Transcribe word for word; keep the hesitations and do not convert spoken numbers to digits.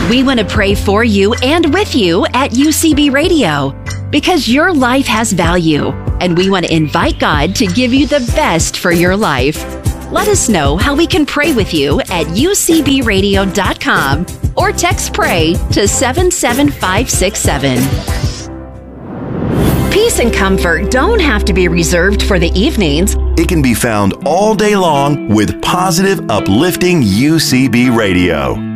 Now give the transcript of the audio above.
We want to pray for you and with you at U C B Radio because your life has value, and we want to invite God to give you the best for your life. Let us know how we can pray with you at u c b radio dot com or text PRAY to seven seven five six seven. Peace and comfort don't have to be reserved for the evenings. It can be found all day long with positive, uplifting U C B Radio.